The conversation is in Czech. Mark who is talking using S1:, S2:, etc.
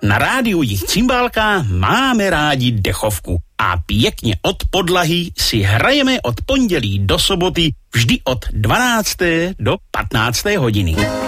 S1: Na rádiu Jich Cimbálka máme rádi dechovku a pěkně od podlahy si hrajeme od pondělí do soboty vždy od 12. do 15. hodiny.